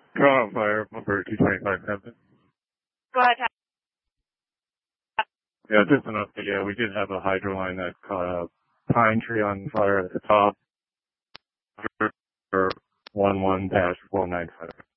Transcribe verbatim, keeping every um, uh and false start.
Call on fire, number two twenty-five Hampton. Go ahead. Yeah, just an update. Yeah, we did have a hydro line that caught a pine tree on fire at the top. one one dash four nine five.